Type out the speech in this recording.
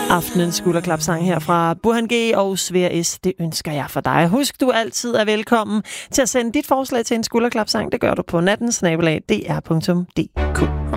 Aftenens skulderklapsang her fra Burhan G. og Svea S. Det ønsker jeg for dig. Husk, du altid er velkommen til at sende dit forslag til en skulderklapsang. Det gør du på nattensnabelag.dr.dk.